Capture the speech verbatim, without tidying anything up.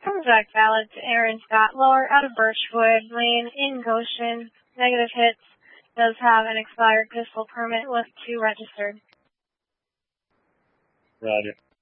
Jack valid to Aaron Scott Lower out of Birchwood Lane in Goshen. Negative hits. Does have an expired pistol permit with two registered. Roger.